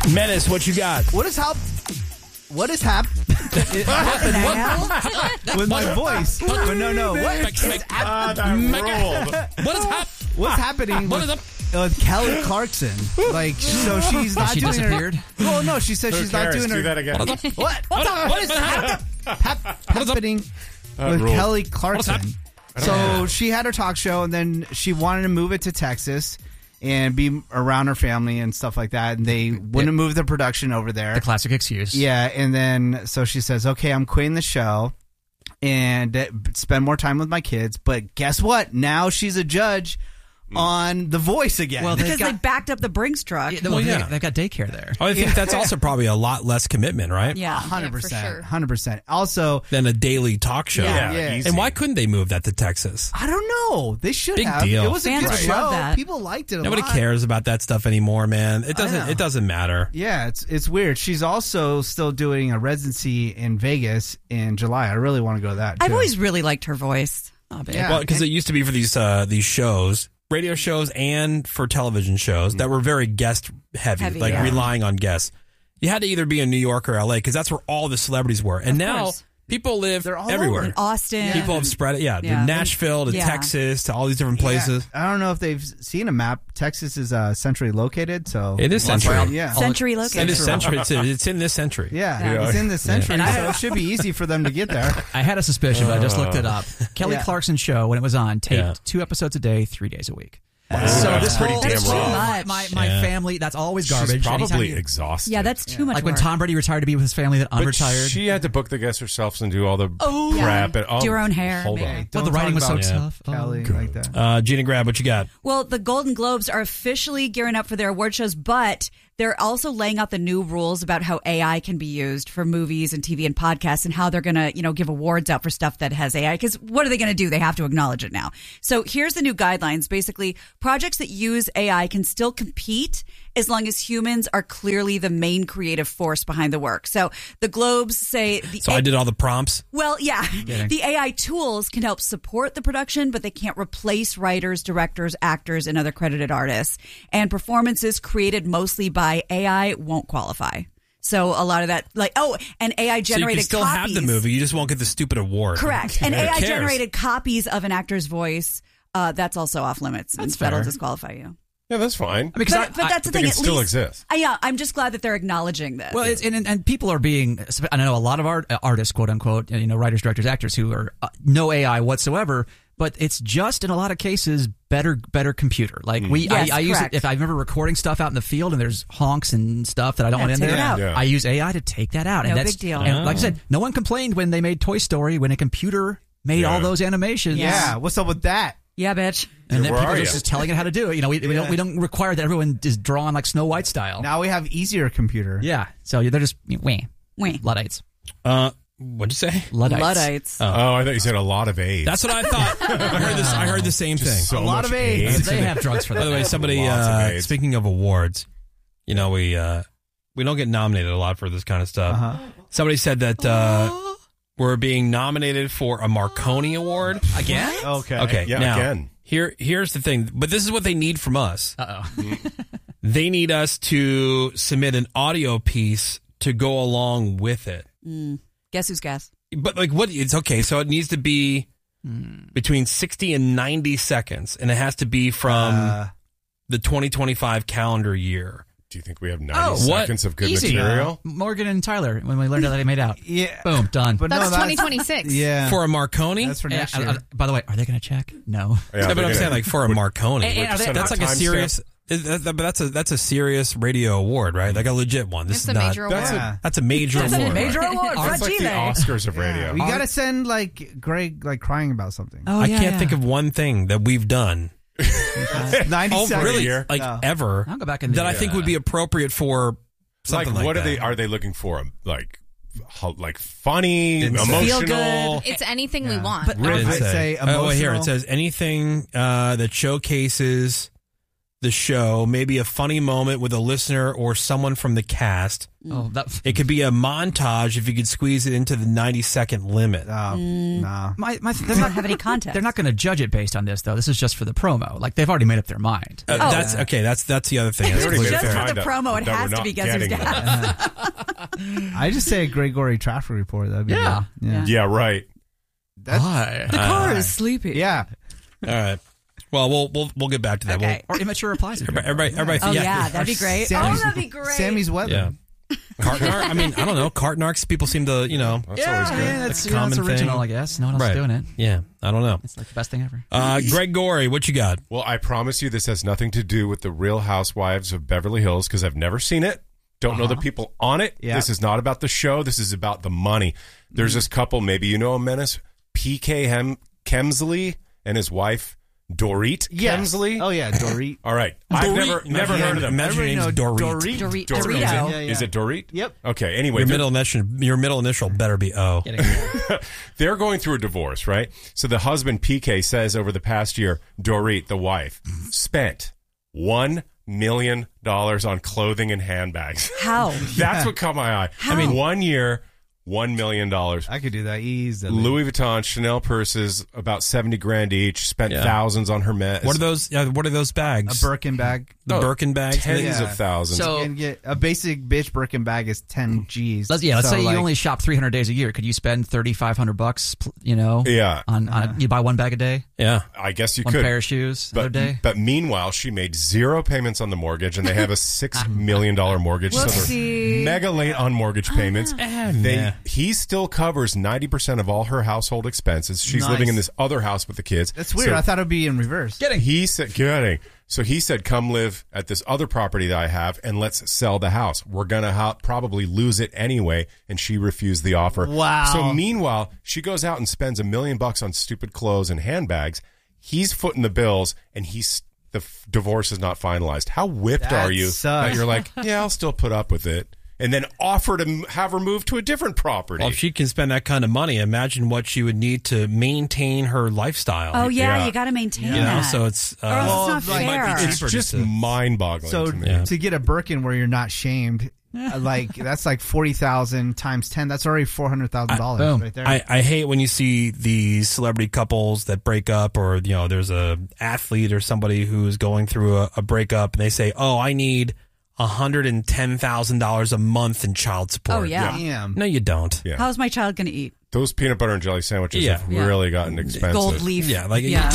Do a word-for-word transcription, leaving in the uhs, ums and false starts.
Menace, what you got? What is how? What is hap- happening with my voice? But no, no. What, Uh, that rolled. What is hap- what's happening What with, is with Kelly Clarkson? Like, so she's not She doing disappeared? her. Well, no, she said Who she's cares? not doing Do her. that again. What is up? What? What up? What is What hap- hap- happening with ruled. Kelly What is Clarkson? hap- So she had her talk show, and then she wanted to move it to Texas and be around her family and stuff like that. And they wouldn't move the production over there. The classic excuse. Yeah, and then so she says, "Okay, I'm quitting the show and uh, spend more time with my kids." But guess what? Now she's a judge on The Voice again. Well, Because they've they got, backed up the Brinks truck. yeah, well, Well, yeah. they, they've got daycare there. Oh, I think that's also probably a lot less commitment, right? Yeah. hundred Yeah, for percent, sure. hundred percent. Also, Than a daily talk show. Yeah, Yeah, yeah. easy. And why couldn't they move that to Texas? I don't know. They should Big have. deal. It was a Fans good would show. love that. People liked it. A Nobody lot. cares about that stuff anymore, man. It I doesn't. know. It doesn't matter. Yeah, it's it's weird. She's also still doing a residency in Vegas in July. I really want to go to that. I've too. always really liked her voice. Oh, babe. Yeah. Well, because it used to be for these uh, these shows, radio shows, and for television shows that were very guest heavy, Heavy, like yeah. relying on guests. You had to either be in New York or L A because that's where all the celebrities were. And Of now course. people live They're all everywhere. over. In Austin. People have spread it, yeah, Yeah. to Nashville, to Yeah. Texas, to all these different places. Yeah. I don't know if they've seen a map. Texas is uh, centrally located, so It is That's century. why- Yeah, Century It located. is century. It's, it's in this century. yeah, Yeah. it's in the century, And I- so it should be easy for them to get there. I had a suspicion, but I just looked it up. Kelly Yeah. Clarkson show, when it was on, taped Yeah. two episodes a day, three days a week. Wow. So That's this pretty whole, damn this whole- raw. my, my, my Yeah. family, that's always garbage. She's probably Anytime you- exhausted. Yeah, that's too much Like when work. Tom Brady retired to be with his family that I'm But retired. she had to book the guests herself and do all the Oh, prep. yeah. And, oh, Do her own hair, Hold maybe. on. Well, Don't the writing talk was so about tough. Oh, Kelly God. like that. Uh, Gina Grab, what you got? Well, the Golden Globes are officially gearing up for their award shows, but they're also laying out the new rules about how A I can be used for movies and T V and podcasts and how they're going to, you know, give awards out for stuff that has A I. Because what are they going to do? They have to acknowledge it now. So here's the new guidelines. Basically, projects that use A I can still compete as long as humans are clearly the main creative force behind the work. So the Globes say... The So A- I did all the prompts. Well, yeah. Kidding. The A I tools can help support the production, but they can't replace writers, directors, actors, and other credited artists. And performances created mostly by A I won't qualify. So a lot of that, like, oh, and A I So you generated can still copies. have the movie. You just won't get the stupid award. Correct. And Who A I cares? generated copies of an actor's voice. Uh, that's also off limits. and That's that'll fair. disqualify you. Yeah, that's fine. I mean, 'cause But, I- but I- that's the I think thing. it At still least, exists. Uh, yeah, I'm just glad that they're acknowledging this. Well, it's, and, and people are being, I know a lot of art, artists, quote unquote, you know, writers, directors, actors who are uh, no A I whatsoever, but it's just in a lot of cases better, better computer. Like we, Yes, I, I use it correct. if I remember recording stuff out in the field and there's honks and stuff that I don't Yeah, want in take there. it out. Yeah. I use A I to take that out, No and that's big deal. And like I Oh. said, no one complained when they made Toy Story when a computer made Yeah. all those animations. Yeah, what's up with that? yeah, bitch. And then Where people are are you? just telling it how to do it. You know, we, we don't we don't require that everyone is drawn like Snow White style. Now we have easier computer. Yeah, so they're just wah, Wait. Luddites. Uh, what'd you say? Luddites. Luddites. Oh, I thought you said a lot of AIDS. That's what I thought. I heard this. I heard the same thing. so A lot much of AIDS. They have drugs for By that. the way, somebody. Lots of Uh, AIDS. speaking of awards, you know we uh, we don't get nominated a lot for this kind of stuff. Uh-huh. Somebody said that uh, we're being nominated for a Marconi Award Again? Okay. Okay, Yeah, now again. here here's the thing. But this is what they need from us. Uh oh. They need us to submit an audio piece to go along with it. Guess who's guess? But like what? It's okay. So it needs to be between sixty and ninety seconds, and it has to be from Uh, the twenty twenty-five calendar year. Do you think we have ninety Oh, what? seconds of good Easy. material? Morgan and Tyler, when we learned how they made out. yeah. Boom, done. But That's no, twenty twenty-six. Yeah. For a Marconi? that's for And, next uh, year. uh, by the way, are they going to check? No. Yeah, no, but they're I'm gonna- saying like for a Marconi. And- and are they- that's like a timestamp? serious. is that- But that's a that's a serious radio award, right? Like a legit one. This It's is a not. major award. That's Yeah. a, That's a major That's a award. major award. it's like the Fragile. Oscars of radio. We gotta send like Greg like crying about something. Oh, I yeah, can't yeah. think of one thing that we've done. Ninety Oh, seconds. really? year? Like No. ever? I'll go back in the- that I think would be appropriate for something like, like, what that. are they? Are they looking for? Like, ho- like funny, Didn't say. Feel emotional? It's anything we want. But It didn't I'd say Oh, well, here it emotional. says anything uh, that showcases the show, maybe a funny moment with a listener or someone from the cast. Oh, that, It could be a montage if you could squeeze it into the ninety second limit. Uh, No. my, my, they're Doesn't not have any context. They're not going to judge it based on this, though. This is just for the promo. Like, they've already made up their mind. Uh, Oh. That's okay. That's that's the other thing. That's already made completely up Just their fair. for the mind promo, it that has we're to be not Guess Who's getting Gas. I just say a Gregory traffic report. That'd be Yeah. good. Yeah. Yeah, right. That's- Why? The car is sleepy. Yeah. All right. Well, we'll we'll we'll get back to that. Okay. Or immature replies. We'll, everybody, everybody, Oh, yeah. yeah, that'd be great. Sammy's- oh, that'd be great. Sammy's weather. Yeah. Cartnark. I mean, I don't know. Cartnarks. People seem to, you know. That's always good. yeah, that's, That's a yeah, that's common original, thing. I guess. No one else Right. is doing it. Yeah. I don't know. It's like the best thing ever. Uh, Greg Gorey, what you got? Well, I promise you this has nothing to do with the Real Housewives of Beverly Hills because I've never seen it. Don't know the people on it. Yeah. This is not about the show. This is about the money. There's this couple, maybe you know a menace, P K Hem- Kemsley and his wife, Dorit Yes. Kemsley. Oh, yeah. Dorit. All right. I've never never heard of them. Imagine your name's Everybody know Dorit. Dorit- Dorit. Dorit. Dorito. Is it, Yeah, yeah. is it Dorit? Yep. Okay. Anyway, Your they're- middle initial, your middle initial better be O. they're going through a divorce, right? So the husband, P K, says over the past year, Dorit, the wife, spent one million dollars on clothing and handbags. How? That's what caught my eye. I mean, one year, one million dollars. I could do that easily. Louis Vuitton, Chanel purses, about seventy grand each. Spent Yeah. thousands on her mess. What are those? Uh, what are those A bags? Birkin bag. the Oh, Birkin bags. Tens Yeah. of thousands. So- You can get a basic bitch Birkin bag is ten G's. Let's, yeah, let's So, say like, you only shop three hundred days a year. Could you spend thirty-five hundred bucks, pl- you know, yeah, on, on you buy one bag a day, Yeah. I guess you one could. pair of shoes another But, day? but meanwhile, she made zero payments on the mortgage, and they have a six million dollar mortgage. So Whoopsie. they're mega late on mortgage payments. They nah. he still covers ninety percent of all her household expenses. She's Nice. living in this other house with the kids. That's weird. So I thought it would be in reverse. Getting he said, "Getting." So he said, "Come live at this other property that I have, and let's sell the house. We're gonna ha- probably lose it anyway." And she refused the offer. Wow. So meanwhile, she goes out and spends a million bucks on stupid clothes and handbags. He's footing the bills, and he's the f- divorce is not finalized. How whipped That are you sucks. that you're like, yeah, I'll still put up with it, and then offer to m- have her move to a different property? Well, if she can spend that kind of money, imagine what she would need to maintain her lifestyle. Oh, yeah, Yeah. you got to maintain You know, that. so it's uh, or else Well, it's not like, it might be fair. cheaper. it's just just to- mind-boggling So to me. Yeah. to get a Birkin where you're not shamed, like that's like forty thousand times ten. That's already four hundred thousand dollars boom. right there. I, I hate when you see these celebrity couples that break up, or you know, there's a athlete or somebody who's going through a, a breakup, and they say, "Oh, I need a hundred and ten thousand dollars a month in child support." Oh, yeah. Damn. No, you don't. Yeah. How's my child going to eat? Those peanut butter and jelly sandwiches Yeah. have Yeah. really gotten expensive. Gold leaf. Yeah, like Yeah.